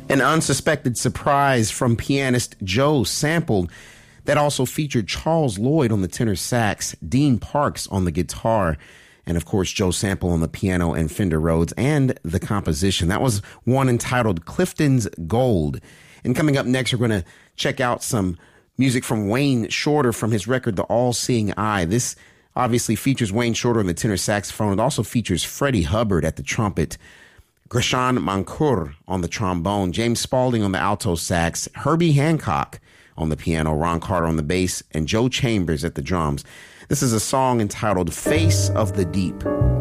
An unsuspected surprise from pianist Joe Sample that also featured Charles Lloyd on the tenor sax, Dean Parks on the guitar, and of course Joe Sample on the piano and Fender Rhodes, and the composition. That was one entitled Clifton's Gold. And coming up next, we're going to check out some music from Wayne Shorter from his record, The All-Seeing Eye. This obviously features Wayne Shorter on the tenor saxophone. It also features Freddie Hubbard at the trumpet, Greshan Mankur on the trombone, James Spaulding on the alto sax, Herbie Hancock on the piano, Ron Carter on the bass, and Joe Chambers at the drums. This is a song entitled Face of the Deep.